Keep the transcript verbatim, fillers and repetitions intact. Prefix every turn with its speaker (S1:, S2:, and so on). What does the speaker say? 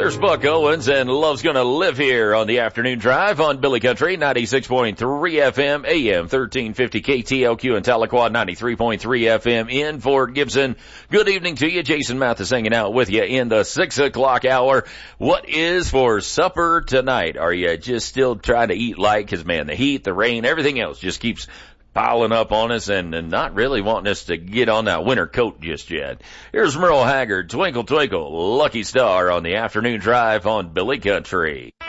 S1: Here's Buck Owens, and Love's Gonna Live Here on the afternoon drive on Billy Country, ninety-six point three F M, A M thirteen fifty K T L Q in Tahlequah, ninety-three point three F M in Fort Gibson. Good evening to you. Jason Mathis hanging out with you in the six o'clock hour. What is for supper tonight? Are you just still trying to eat light? 'Cause man, the heat, the rain, everything else just keeps piling up on us and, and not really wanting us to get on that winter coat just yet. Here's Merle Haggard, Twinkle Twinkle, Lucky Star on the afternoon drive on Billy Country.